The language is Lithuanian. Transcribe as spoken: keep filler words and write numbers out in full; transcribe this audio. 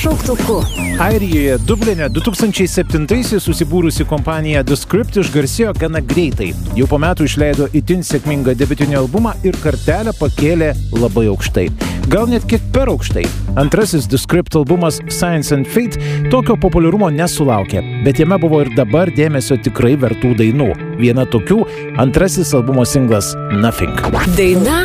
šauktuku. Airijoje Dubline du tūkstančiai septintaisiais susibūrusi kompanija The Script išgarsėjo gana greitai. Jau po metų išleido itin sėkmingą debiutinį albumą ir kartelę pakėlė labai aukštai. Gal net kiek per aukštai. Antrasis The Script albumas Science and Fate tokio populiarumo nesulaukė, bet jame buvo ir dabar dėmesio tikrai vertų dainų. Viena tokių — antrasis albumo singlas Nothing. Daina